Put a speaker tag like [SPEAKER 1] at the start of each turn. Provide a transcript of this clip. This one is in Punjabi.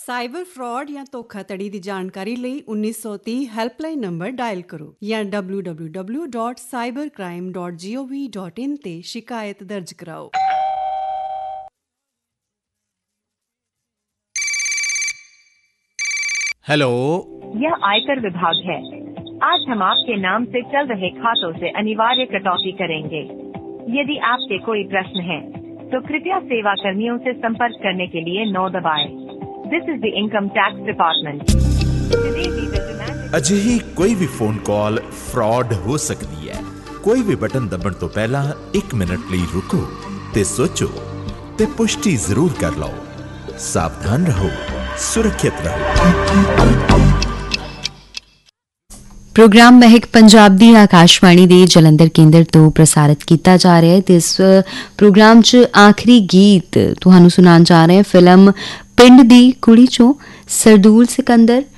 [SPEAKER 1] ਸਾਈਬਰ ਫਰਾਡ ਜਾਂ ਧੋਖਾਧੜੀ ਦੀ ਜਾਣਕਾਰੀ ਲਈ 1930 ਹੈਲਪਲਾਈਨ ਨੰਬਰ ਡਾਇਲ ਕਰੋ ਜਾਂ www.cybercrime.gov.in ਤੇ ਸ਼ਿਕਾਇਤ ਦਰਜ ਕਰਾਓ।
[SPEAKER 2] हेलो,
[SPEAKER 3] यह आयकर विभाग है। आज हम आपके नाम से चल रहे खातों से अनिवार्य कटौती करेंगे। यदि आपके कोई प्रश्न है तो कृपया सेवा कर्मियों से संपर्क करने के लिए 9 दबाएं। This is the Income Tax Department.
[SPEAKER 2] ਅਜਿਹੀ ਕੋਈ ਵੀ ਫੋਨ ਕਾਲ ਫਰਾਡ ਹੋ ਸਕਦੀ ਹੈ। ਕੋਈ ਵੀ ਬਟਨ ਦਬਣ ਤੋਂ ਪਹਿਲਾਂ 1 ਮਿੰਟ ਲਈ ਰੁਕੋ ਤੇ ਸੋਚੋ ਤੇ ਪੁਸ਼ਟੀ ਜ਼ਰੂਰ ਕਰ ਲਓ। ਸਾਵਧਾਨ ਰਹੋ, ਸੁਰੱਖਿਅਤ ਰਹੋ।
[SPEAKER 4] ਪ੍ਰੋਗਰਾਮ ਮਹਿਕ ਪੰਜਾਬ ਦੀ ਆਕਾਸ਼ਵਾਣੀ ਦੇ ਜਲੰਧਰ ਕੇਂਦਰ ਤੋਂ ਪ੍ਰਸਾਰਿਤ ਕੀਤਾ ਜਾ ਰਿਹਾ ਹੈ ਤੇ ਇਸ ਪ੍ਰੋਗਰਾਮ 'ਚ ਆਖਰੀ ਗੀਤ ਤੁਹਾਨੂੰ ਸੁਣਾਉਣ ਜਾ ਰਹੇ ਹਾਂ ਫਿਲਮ ਪਿੰਡ ਦੀ ਕੁੜੀ 'ਚੋਂ ਸਰਦੂਲ ਸਿਕੰਦਰ